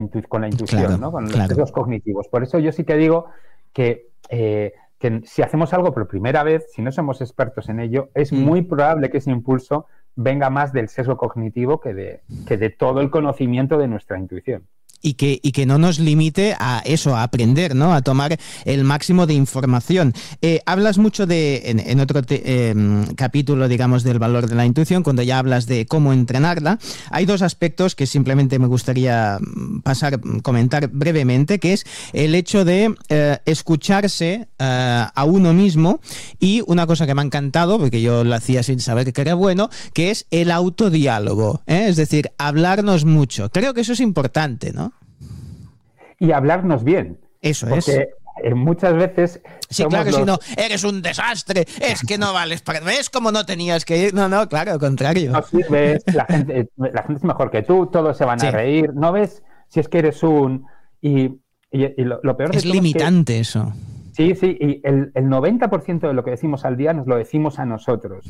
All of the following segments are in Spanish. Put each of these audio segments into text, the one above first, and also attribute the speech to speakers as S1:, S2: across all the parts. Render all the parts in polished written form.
S1: con la intuición,
S2: claro,
S1: ¿no? Con los
S2: claro.
S1: sesgos cognitivos. Por eso yo sí que digo que si hacemos algo por primera vez, si no somos expertos en ello, es muy probable que ese impulso venga más del sesgo cognitivo que de todo el conocimiento de nuestra intuición.
S2: Y que no nos limite a eso, a aprender, ¿no? A tomar el máximo de información. Hablas mucho en otro capítulo, digamos, del valor de la intuición, cuando ya hablas de cómo entrenarla. Hay dos aspectos que simplemente me gustaría comentar brevemente, que es el hecho de escucharse a uno mismo, y una cosa que me ha encantado, porque yo lo hacía sin saber que era bueno, que es el autodiálogo, ¿eh? Es decir, hablarnos mucho. Creo que eso es importante, ¿no?
S1: Y hablarnos bien.
S2: Eso
S1: porque
S2: es.
S1: Muchas veces...
S2: Sí, claro, si no, eres un desastre, es que no vales para... ¿Ves cómo no tenías que ir? No, claro, al contrario.
S1: No sirves, la gente es mejor que tú, todos se van a reír. ¿No ves? Si es que eres un... Y lo peor
S2: es limitante eso.
S1: Sí, y el 90% de lo que decimos al día nos lo decimos a nosotros.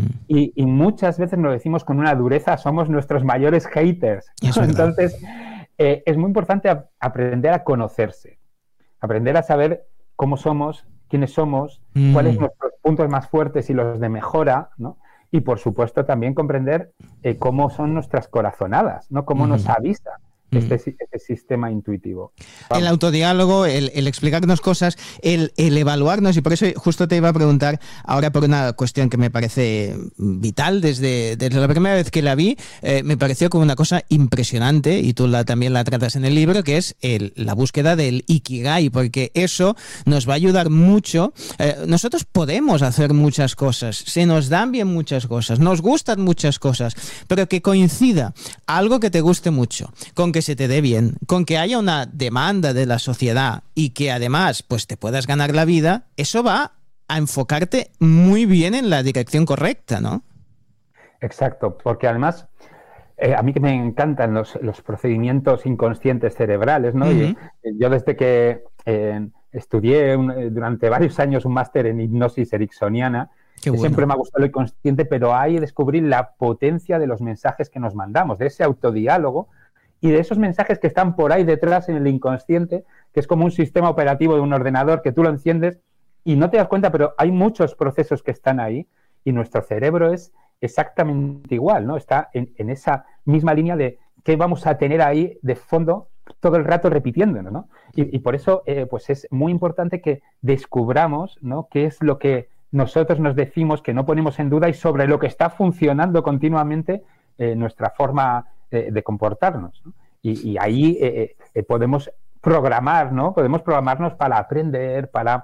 S1: Y muchas veces nos lo decimos con una dureza, somos nuestros mayores haters. Entonces, es muy importante aprender a conocerse, aprender a saber cómo somos, quiénes somos, cuáles son nuestros puntos más fuertes y los de mejora, ¿no? Y, por supuesto, también comprender cómo son nuestras corazonadas, ¿no? Cómo nos avisa este sistema intuitivo.
S2: El autodiálogo, el explicarnos cosas, el evaluarnos, y por eso justo te iba a preguntar ahora por una cuestión que me parece vital. Desde la primera vez que la vi, me pareció como una cosa impresionante, y tú también la tratas en el libro, que es la búsqueda del Ikigai, porque eso nos va a ayudar mucho. Nosotros podemos hacer muchas cosas, se nos dan bien muchas cosas, nos gustan muchas cosas, pero que coincida algo que te guste mucho, con que se te dé bien, con que haya una demanda de la sociedad y que además pues te puedas ganar la vida, eso va a enfocarte muy bien en la dirección correcta, ¿no?
S1: Exacto, porque además a mí que me encantan los procedimientos inconscientes cerebrales, ¿no? Y yo desde que estudié durante varios años un máster en hipnosis ericksoniana, siempre me ha gustado lo inconsciente, pero ahí descubrí la potencia de los mensajes que nos mandamos, de ese autodiálogo, y de esos mensajes que están por ahí detrás en el inconsciente, que es como un sistema operativo de un ordenador que tú lo enciendes y no te das cuenta, pero hay muchos procesos que están ahí, y nuestro cerebro es exactamente igual, ¿no? Está en esa misma línea de qué vamos a tener ahí de fondo todo el rato repitiéndonos, ¿no? Y por eso pues es muy importante que descubramos, ¿no?, qué es lo que nosotros nos decimos, que no ponemos en duda, y sobre lo que está funcionando continuamente nuestra forma de comportarnos, ¿no? Y ahí podemos programar, ¿no? Podemos programarnos para aprender, para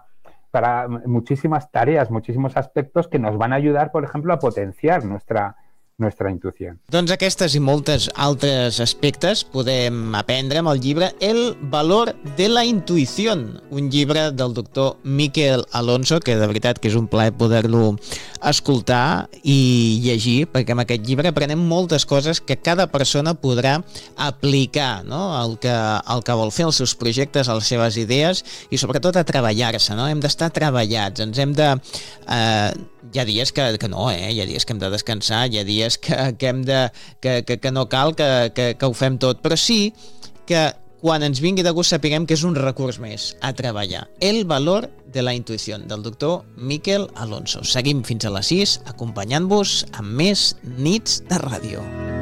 S1: muchísimas tareas, muchísimos aspectos que nos van a ayudar, por ejemplo, a potenciar nuestra intuició.
S2: Doncs aquestes i moltes altres aspectes podem aprendre amb el llibre El valor de la intuïció, un llibre del doctor Miquel Alonso, que de veritat que és un plaer poder-lo escoltar i llegir, perquè amb aquest llibre aprenem moltes coses que cada persona podrà aplicar, no? El que vol fer, els seus projectes, les seves idees, i sobretot a treballar-se, no? Hem d'estar treballats, ens hem de... Hi ha dies que no, hi ha dies que hem de descansar, hi ha dies que no cal que ho fem tot, però sí que quan ens vingui de gust sapiguem que és un recurs més a treballar. El valor de la intuïció, del doctor Miquel Alonso. Seguim fins a les 6 acompanyant-vos amb més nits de ràdio.